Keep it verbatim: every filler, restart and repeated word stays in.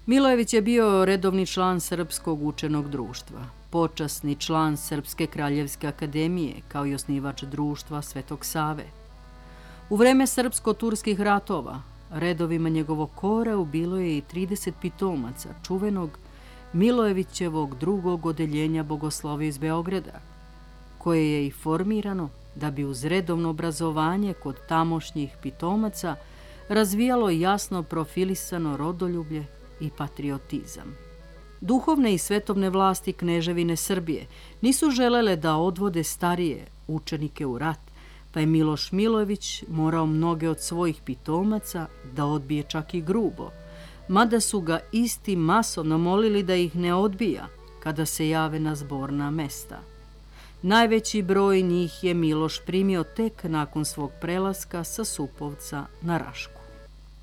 Milojević je bio redovni član Srpskog učenog društva, počasni član Srpske kraljevske akademije, kao i osnivač društva Svetog Save. U vreme srpsko-turskih ratova redovima njegovog kora ubilo je i trideset pitomaca čuvenog Milojevićevog drugog odeljenja bogoslovije iz Beograda, koje je i formirano da bi uz redovno obrazovanje kod tamošnjih pitomaca razvijalo jasno profilisano rodoljublje i patriotizam. Duhovne i svetovne vlasti Kneževine Srbije nisu želele da odvode starije učenike u rat, pa je Miloš Milojević morao mnoge od svojih pitomaca da odbije čak i grubo, mada su ga isti masovno molili da ih ne odbija kada se jave na zborna mesta. Najveći broj njih je Miloš primio tek nakon svog prelaska sa Supovca na Rašku.